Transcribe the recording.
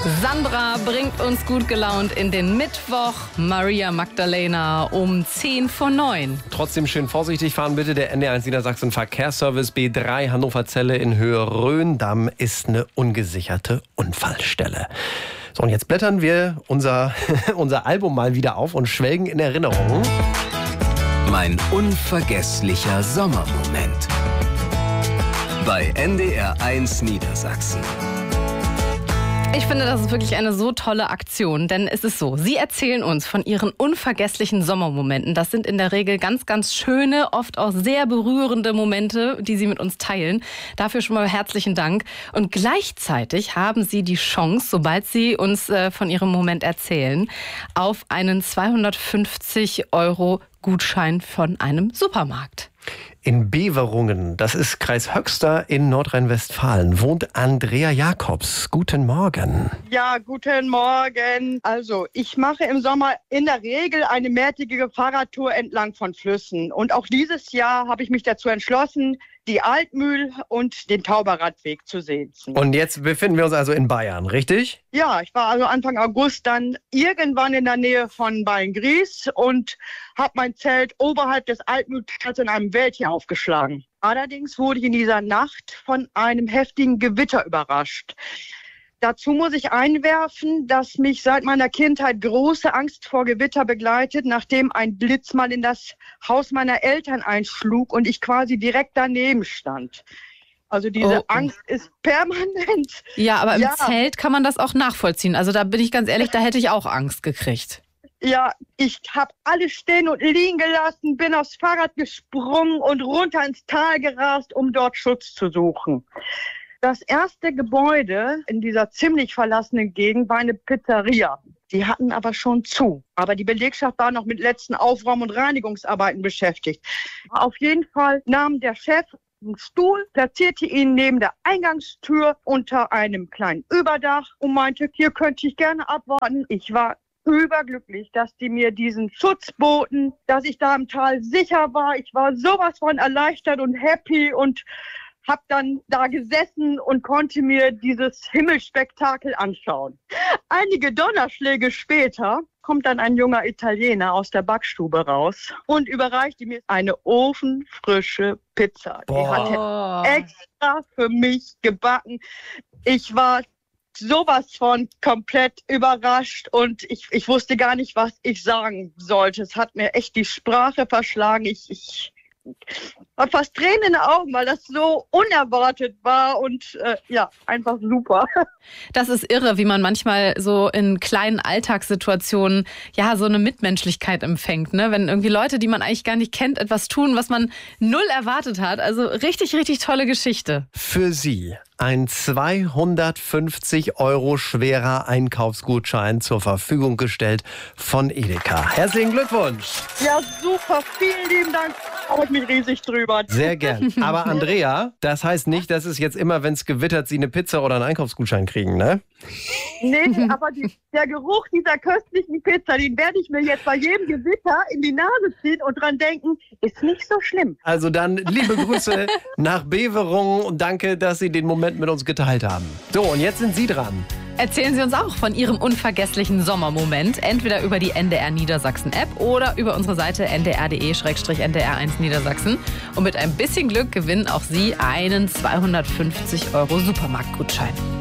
Sandra bringt uns gut gelaunt in den Mittwoch. Maria Magdalena um 8:50. Trotzdem schön vorsichtig fahren bitte. Der NDR1 Niedersachsen Verkehrsservice B3 Hannover-Zelle in Höhe Rhöndamm ist eine ungesicherte Unfallstelle. So, und jetzt blättern wir unser Album mal wieder auf und schwelgen in Erinnerungen. Mein unvergesslicher Sommermoment. Bei NDR1 Niedersachsen. Ich finde, das ist wirklich eine so tolle Aktion, denn es ist so, Sie erzählen uns von Ihren unvergesslichen Sommermomenten. Das sind in der Regel ganz, ganz schöne, oft auch sehr berührende Momente, die Sie mit uns teilen. Dafür schon mal herzlichen Dank. Und gleichzeitig haben Sie die Chance, sobald Sie uns von Ihrem Moment erzählen, auf einen 250 € Gutschein von einem Supermarkt. In Beverungen, das ist Kreis Höxter in Nordrhein-Westfalen, wohnt Andrea Jakobs. Guten Morgen. Ja, guten Morgen. Also, ich mache im Sommer in der Regel eine mehrtägige Fahrradtour entlang von Flüssen. Und auch dieses Jahr habe ich mich dazu entschlossen, die Altmühl und den Tauberradweg zu sehen. Und jetzt befinden wir uns also in Bayern, richtig? Ja, ich war also Anfang August dann irgendwann in der Nähe von Beilngries und habe mein Zelt oberhalb des Altmühltals in einem Wäldchen aufgeschlagen. Allerdings wurde ich in dieser Nacht von einem heftigen Gewitter überrascht. Dazu muss ich einwerfen, dass mich seit meiner Kindheit große Angst vor Gewitter begleitet, nachdem ein Blitz mal in das Haus meiner Eltern einschlug und ich quasi direkt daneben stand. Also diese Angst ist permanent. Ja, aber im Zelt kann man das auch nachvollziehen. Also da bin ich ganz ehrlich, da hätte ich auch Angst gekriegt. Ja, ich habe alles stehen und liegen gelassen, bin aufs Fahrrad gesprungen und runter ins Tal gerast, um dort Schutz zu suchen. Das erste Gebäude in dieser ziemlich verlassenen Gegend war eine Pizzeria. Die hatten aber schon zu. Aber die Belegschaft war noch mit letzten Aufräum- und Reinigungsarbeiten beschäftigt. Auf jeden Fall nahm der Chef einen Stuhl, platzierte ihn neben der Eingangstür unter einem kleinen Überdach und meinte, hier könnte ich gerne abwarten. Ich war überglücklich, dass die mir diesen Schutz boten, dass ich da im Tal sicher war. Ich war sowas von erleichtert und happy und habe dann da gesessen und konnte mir dieses Himmelsspektakel anschauen. Einige Donnerschläge später kommt dann ein junger Italiener aus der Backstube raus und überreichte mir eine ofenfrische Pizza. Die hat er extra für mich gebacken. Ich war sowas von komplett überrascht und ich wusste gar nicht, was ich sagen sollte. Es hat mir echt die Sprache verschlagen. Ich habe fast Tränen in den Augen, weil das so unerwartet war und einfach super. Das ist irre, wie man manchmal so in kleinen Alltagssituationen so eine Mitmenschlichkeit empfängt, ne? Wenn irgendwie Leute, die man eigentlich gar nicht kennt, etwas tun, was man null erwartet hat. Also richtig, richtig tolle Geschichte. Für Sie ein 250 € schwerer Einkaufsgutschein zur Verfügung gestellt von Edeka. Herzlichen Glückwunsch. Ja, super. Vielen lieben Dank. Freut mich riesig drüber. Sehr gern. Aber Andrea, das heißt nicht, dass es jetzt immer, wenn es gewittert, Sie eine Pizza oder einen Einkaufsgutschein kriegen, ne? Nee, aber der Geruch dieser köstlichen Pizza, den werde ich mir jetzt bei jedem Gewitter in die Nase ziehen und dran denken, ist nicht so schlimm. Also dann liebe Grüße nach Beverungen und danke, dass Sie den Moment mit uns geteilt haben. So, und jetzt sind Sie dran. Erzählen Sie uns auch von Ihrem unvergesslichen Sommermoment, entweder über die NDR Niedersachsen App oder über unsere Seite ndr.de/ndr1 Niedersachsen. Und mit ein bisschen Glück gewinnen auch Sie einen 250 € Supermarktgutschein.